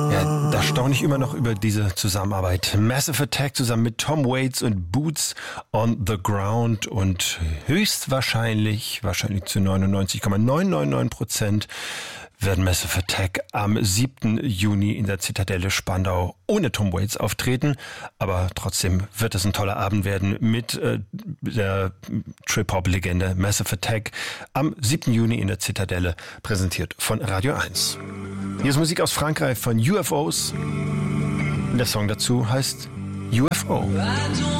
Ja, da staune ich immer noch über diese Zusammenarbeit. Massive Attack zusammen mit Tom Waits und Boots on the Ground und wahrscheinlich zu 99,999% werden Massive Attack am 7. Juni in der Zitadelle Spandau ohne Tom Waits auftreten. Aber trotzdem wird es ein toller Abend werden mit der Trip-Hop-Legende Massive Attack am 7. Juni in der Zitadelle, präsentiert von Radio 1. Hier ist Musik aus Frankreich von UFOs. Der Song dazu heißt UFO.